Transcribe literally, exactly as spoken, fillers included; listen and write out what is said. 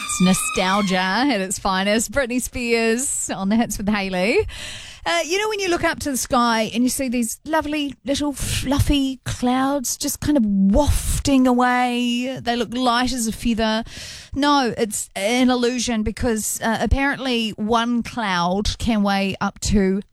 It's nostalgia at its finest. Britney Spears on the hits with Hayley. Uh, you know, when you look up to the sky and you see these lovely little fluffy clouds just kind of wafting away, they look light as a feather. No, it's an illusion because uh, apparently one cloud can weigh up to